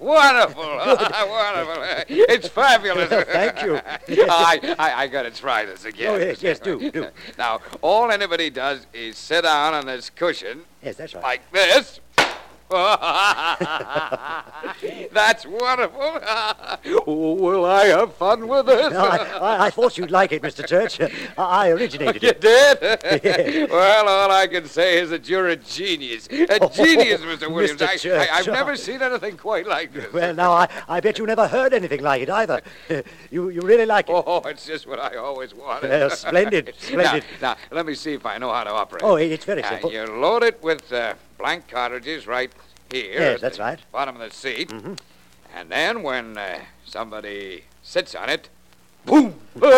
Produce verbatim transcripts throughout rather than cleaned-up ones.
Wonderful. Wonderful. It's fabulous. Thank you. I, I, I got to try this again. Oh, yes, yes, do, do. Now, all anybody does is sit down on this cushion. Yes, that's right. Like this. That's wonderful. Oh, will I have fun with this? No, I, I, I thought you'd like it, Mister Church. I, I originated You it. did? Yes. Well, all I can say is that you're a genius. A Oh, genius, Mister Williams. Mister I, Church. I, I've never seen anything quite like this. Well, now, I, I bet you never heard anything like it either. You you really like it? Oh, it's just what I always wanted. Well, splendid, splendid. Now, now, let me see if I know how to operate. Oh, it- it's very Now, simple. You load it with uh, blank cartridges right here. Yes, at that's the right. Bottom of the seat. Mm-hmm. And then when uh, somebody sits on it, boom!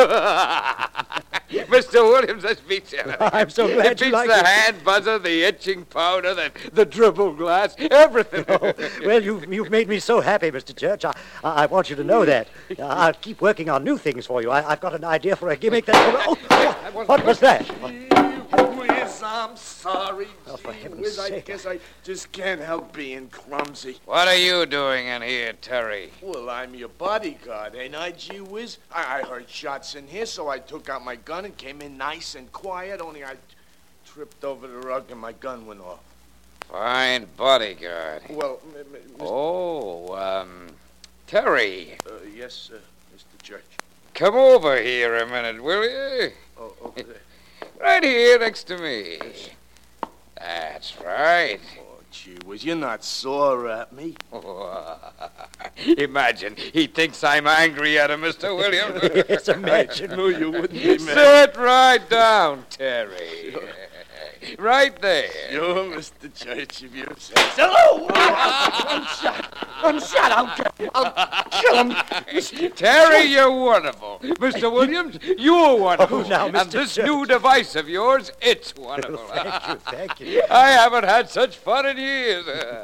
Mister Williams, this beats anything. I'm so glad it you beats like the it. hand buzzer, the itching powder, the, the dribble glass, everything. Oh, well, you've, you've made me so happy, Mister Church. I, I I want you to know that. Uh, I'll keep working on new things for you. I, I've got an idea for a gimmick that... Oh, what, what was that? Whiz, I'm sorry. Oh, for Gee heaven's whiz, I sake. guess I just can't help being clumsy. What are you doing in here, Terry? Well, I'm your bodyguard, ain't I, gee whiz? I, I heard shots in here, so I took out my gun and came in nice and quiet, only I tripped over the rug and my gun went off. Fine bodyguard. Well, m- m- Mister Oh, um, Terry, Uh, yes, uh, Mister Church. come over here a minute, will you? Oh, over there. Right here next to me. That's right. Oh, gee whiz, you're not sore at me. Imagine, he thinks I'm angry at him, Mister Williams. Yes, imagine. No, you wouldn't be mad. Sit right down, Terry. Right there. You're Mister Church, if you say so. Oh, I'm shot. I'm shot. I'll kill him. I'll kill him. Terry, you're wonderful. Mister Williams, you're wonderful. Oh, now, and Mister this Church. new device of yours, it's wonderful. Thank you, thank you. I haven't had such fun in years.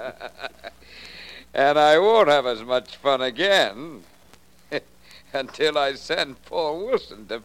And I won't have as much fun again until I send Paul Wilson to